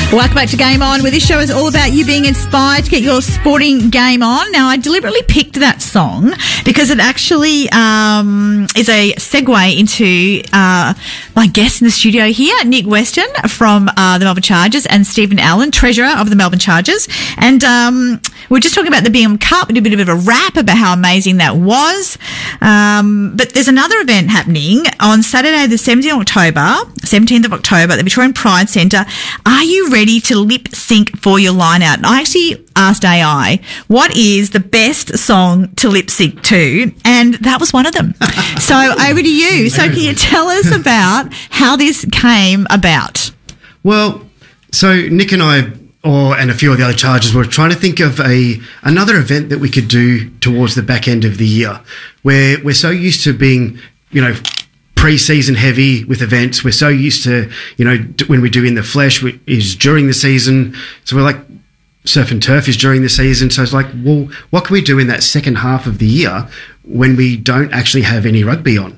Welcome back to Game On, where this show is all about you being inspired to get your sporting game on. Now, I deliberately picked that song because it actually is a segue into my guest in the studio here, Nick Weston from the Melbourne Chargers, and Stephen Allen, treasurer of the Melbourne Chargers. And we're just talking about the Bingham Cup. We did a bit of a rap about how amazing that was. But there's another event happening on Saturday, the 17th of October at the Victorian Pride Centre. Are you ready to lip sync for your line out? And I actually asked AI, what is the best song to lip sync to? And that was one of them. So over to you. So can you tell us about how this came about? Well, so Nick and I, and a few of the other Chargers, were trying to think of another event that we could do towards the back end of the year, where we're so used to being, pre-season heavy with events. We're so used to, when we do In the Flesh is during the season. So we're like, Surf and Turf is during the season. So it's like, well, what can we do in that second half of the year when we don't actually have any rugby on?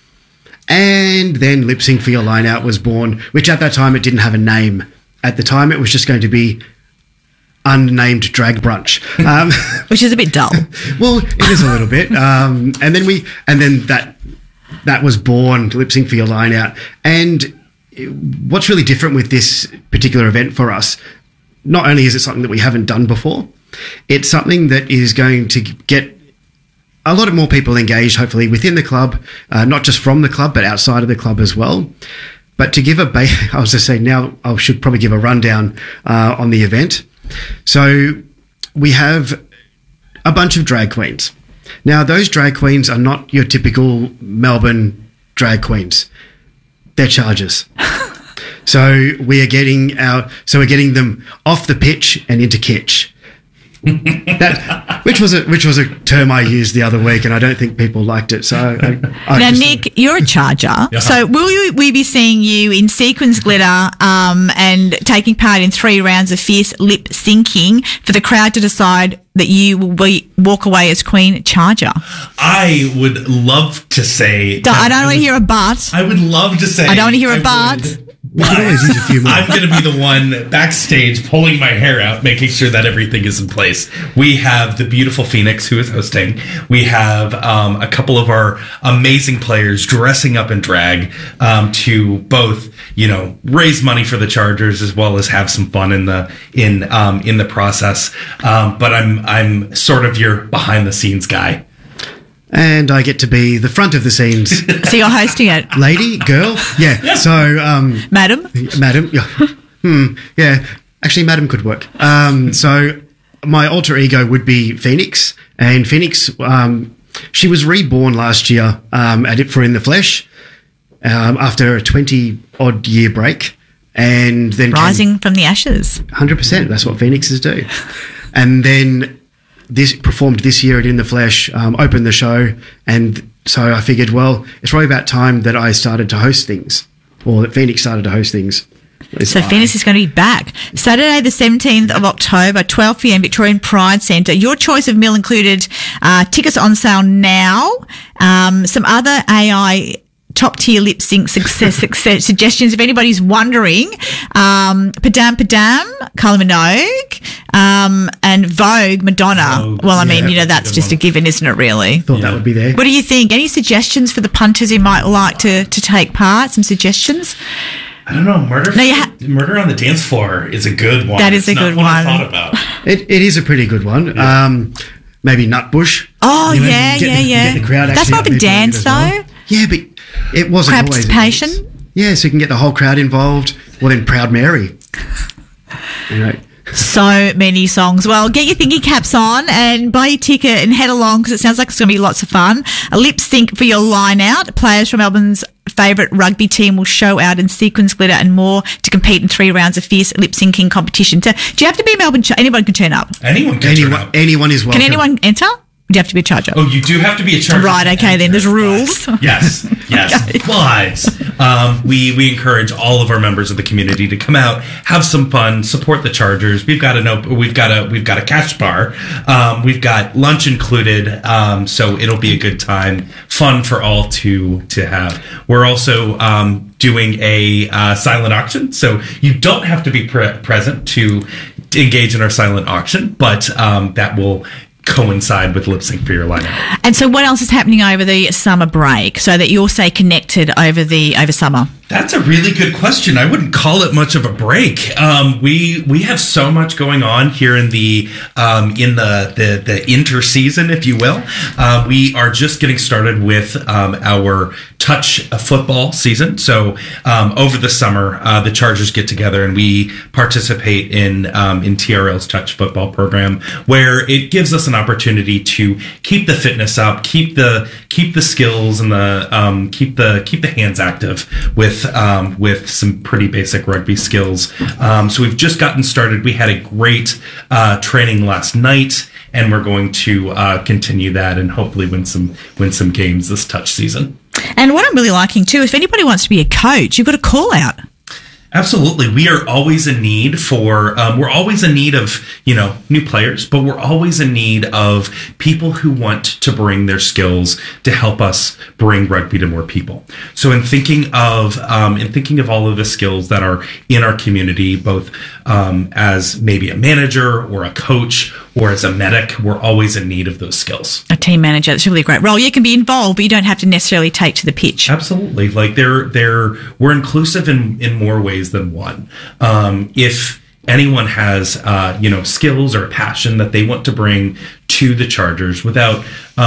And then Lip Sync for Your Line Out was born, which at that time it didn't have a name. At the time it was just going to be Unnamed Drag Brunch. Which is a bit dull. Well, it is a little bit. And then that was born, Lip Sync for Your Line Out. And what's really different with this particular event for us, not only is it something that we haven't done before, it's something that is going to get a lot more people engaged, hopefully, within the club, not just from the club, but outside of the club as well. But to give I was just saying now I should probably give a rundown on the event. So we have a bunch of drag queens. Now, those drag queens are not your typical Melbourne drag queens. They're Chargers. So we're getting them off the pitch and into kitsch. Which was a term I used the other week, and I don't think people liked it. So now, Nick, you're a Charger. Yeah. So will we be seeing you in sequins glitter and taking part in 3 rounds of fierce lip syncing for the crowd to decide that you will walk away as Queen Charger? I would love to say. I don't want to hear a but. I would love to say. I don't want to hear a but. We could always use a few more. I'm going to be the one backstage pulling my hair out, making sure that everything is in place. We have the beautiful Phoenix, who is hosting. We have a couple of our amazing players dressing up in drag to both, raise money for the Chargers as well as have some fun in the process. But I'm sort of your behind the scenes guy. And I get to be the front of the scenes. So you're hosting it. Lady, girl, yeah. So, Madam, yeah. Yeah. Actually, Madam could work. So my alter ego would be Phoenix, and Phoenix, she was reborn last year for In the Flesh after a 20-odd year break, and then rising from the ashes. 100%. That's what Phoenixes do, and then. Performed this year at In the Flesh, opened the show, and so I figured, well, it's probably about time that I started to host things, or that Phoenix started to host things. So Phoenix is going to be back. Saturday the 17th of October, 12 p.m, Victorian Pride Centre. Your choice of meal included tickets on sale now, some other AI top-tier lip sync success suggestions. If anybody's wondering, Padam Padam, Kylie Minogue, and Vogue, Madonna. Vogue, well, I mean, that's just a given, isn't it, really? Thought that would be there. What do you think? Any suggestions for the punters who might like to take part? Some suggestions? I don't know. Murder on the Dance Floor is a good one. That is a good one. I thought about. It is a pretty good one. Yeah. Maybe Nutbush. Oh, yeah. Get the crowd that's more of a dance, though. Well. Yeah, but it wasn't always participation. Yeah, so you can get the whole crowd involved. Well, then Proud Mary. So many songs. Well, get your thinking caps on and buy your ticket and head along, because it sounds like it's going to be lots of fun. A lip sync for your line out. Players from Melbourne's favourite rugby team will show out in sequins, glitter and more to compete in 3 rounds of fierce lip syncing competition. So, do you have to be a Melbourne? Anyone can turn up. Anyone can turn up. Anyone is welcome. Can anyone enter? Do you have to be a Charger? Oh, you do have to be a Charger. Right, okay, then there's rules. Yes. Okay. But we encourage all of our members of the community to come out, have some fun, support the Chargers. We've got a cash bar. We've got lunch included, so it'll be a good time, fun for all to have. We're also doing a silent auction. So you don't have to be present to engage in our silent auction, but that will coincide with Lip Sync for Your Lineup. And so what else is happening over the summer break so that you'll stay connected over summer? That's a really good question. I wouldn't call it much of a break. We have so much going on here in the inter season, if you will. We are just getting started with our touch football season. So over the summer, the Chargers get together and we participate in TRL's touch football program, where it gives us an opportunity to keep the fitness up, keep the skills and keep the hands active with some pretty basic rugby skills. So we've just gotten started. We had a great training last night, and we're going to continue that and hopefully win some games this touch season. And what I'm really liking too, if anybody wants to be a coach, you've got a call out. Absolutely. We are always in need we're always in need of, new players, but we're always in need of people who want to bring their skills to help us bring rugby to more people. So in thinking of all of the skills that are in our community, both as maybe a manager or a coach or as a medic, we're always in need of those skills. A team manager, that's a really great role. You can be involved, but you don't have to necessarily take to the pitch. Absolutely. Like we're inclusive in more ways than one. If anyone has skills or passion that they want to bring to the Chargers without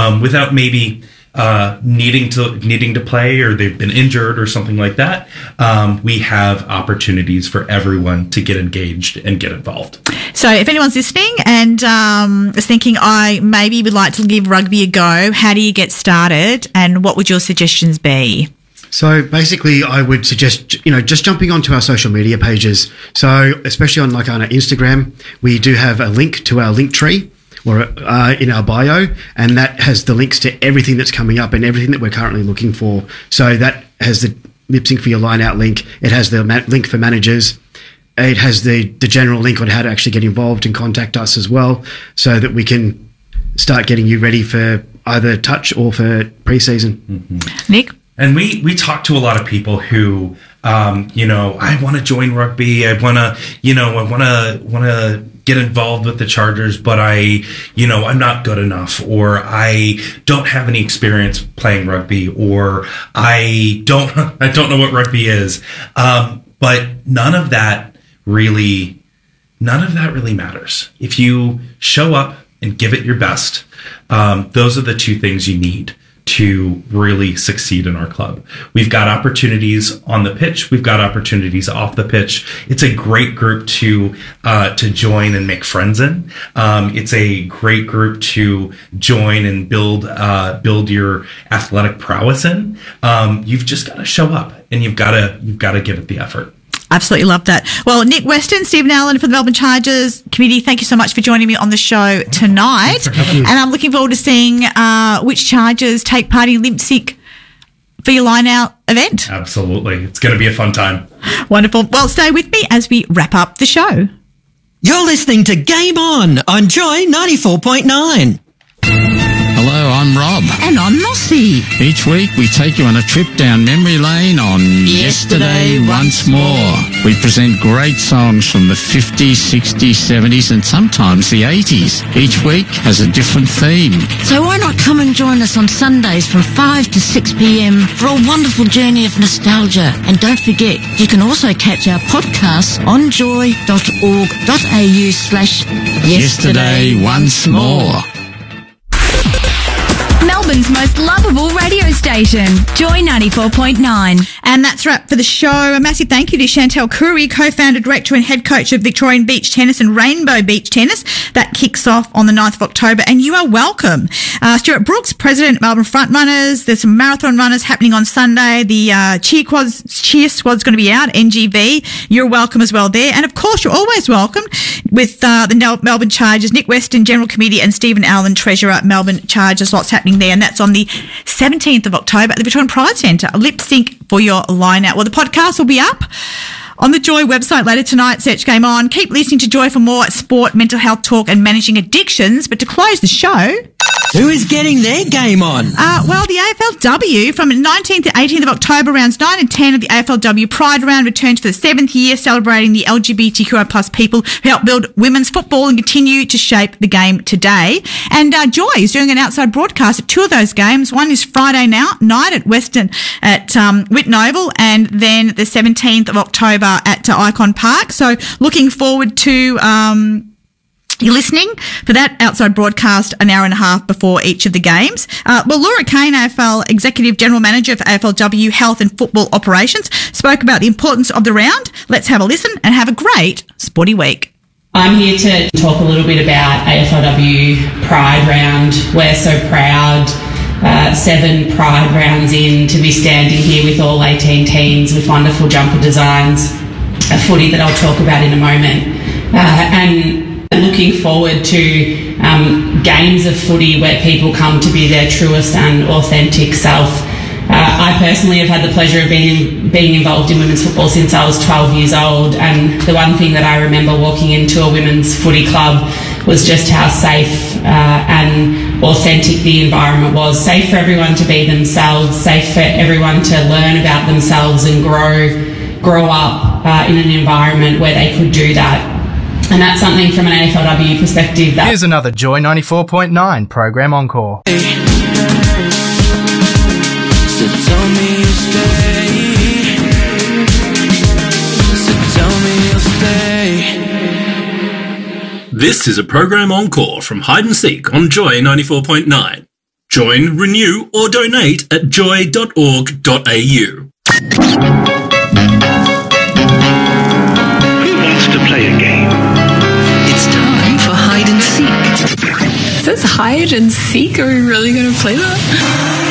maybe needing to play, or they've been injured or something like that, we have opportunities for everyone to get engaged and get involved. So if anyone's listening and is thinking, I maybe would like to give rugby a go, how do you get started, and what would your suggestions be? So basically, I would suggest, just jumping onto our social media pages. So especially on our Instagram, we do have a link to our link tree or in our bio, and that has the links to everything that's coming up and everything that we're currently looking for. So that has the Lip Sync for Your Line Out link. It has the link for managers. It has the general link on how to actually get involved and contact us as well, so that we can start getting you ready for either touch or for pre-season. Mm-hmm. Nick? And we talk to a lot of people who, I want to join rugby. I want to get involved with the Chargers, but I'm not good enough, or I don't have any experience playing rugby, or I don't know what rugby is. But none of that really matters. If you show up and give it your best, those are the two things you need to really succeed in our club. We've got opportunities on the pitch. We've got opportunities off the pitch. It's a great group to join and make friends in. It's a great group to join and build your athletic prowess in. You've just got to show up, and you've got to give it the effort. Absolutely love that. Well, Nick Weston, Stephen Allen for the Melbourne Chargers Committee, thank you so much for joining me on the show tonight. And I'm looking forward to seeing which Chargers take part in Lip Sync for Your Line Out event. Absolutely. It's going to be a fun time. Wonderful. Well, stay with me as we wrap up the show. You're listening to Game On Joy 94.9. Hello, I'm Rob. And I'm Mossy. Each week we take you on a trip down memory lane on Yesterday Once More. We present great songs from the 50s, 60s, 70s and sometimes the 80s. Each week has a different theme. So why not come and join us on Sundays from 5 to 6 p.m. for a wonderful journey of nostalgia. And don't forget, you can also catch our podcasts on joy.org.au/Yesterday Once More. Melbourne's most lovable radio station, Joy 94.9. And that's a wrap for the show. A massive thank you to Chantel Curry, co-founder, director and head coach of Victorian Beach Tennis and Rainbow Beach Tennis. That kicks off on the 9th of October, and you are welcome. Stuart Brooks, president, Melbourne Frontrunners. There's some marathon runners happening on Sunday. The cheer squad's going to be out, NGV. You're welcome as well there. And of course, you're always welcome with the Melbourne Chargers, Nick Weston, General Committee, and Stephen Allen, Treasurer, Melbourne Chargers. Lots happening there, and that's on the 17th of October at the Victorian Pride Centre. A Lip Sync for Your Line Out. Well, the podcast will be up on the Joy website later tonight. Search Game On. Keep listening to Joy for more sport, mental health talk, and managing addictions. But to close the show... Who is getting their game on? Well, the AFLW from 19th to 18th of October, rounds 9 and 10 of the AFLW Pride Round returns for the 7th year, celebrating the LGBTQI plus people who help build women's football and continue to shape the game today. And Joy is doing an outside broadcast at 2 of those games. One is Friday night at Western at Whitten Oval, and then the 17th of October at Icon Park. So looking forward to you're listening for that outside broadcast an hour and a half before each of the games. Well, Laura Kane, AFL Executive General Manager for AFLW Health and Football Operations, spoke about the importance of the round. Let's have a listen and have a great sporty week. I'm here to talk a little bit about AFLW Pride Round. We're so proud, 7 Pride Rounds in, to be standing here with all 18 teams with wonderful jumper designs, a footy that I'll talk about in a moment, and looking forward to games of footy where people come to be their truest and authentic self. I personally have had the pleasure of being involved in women's football since I was 12 years old, and the one thing that I remember walking into a women's footy club was just how safe and authentic the environment was. Safe for everyone to be themselves, safe for everyone to learn about themselves and grow up in an environment where they could do that. And that's something from an AFLW perspective. Here's another Joy 94.9 program encore. This is a program encore from Hide and Seek on Joy 94.9. Join, renew or donate at joy.org.au. Who wants to play a game? It's time for Hide and Seek. Is this Hide and Seek? Are we really going to play that?